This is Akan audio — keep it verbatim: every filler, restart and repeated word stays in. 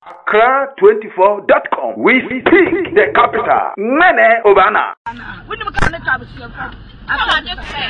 Accra twenty-four dot com. We speak the capital. Mene Obana.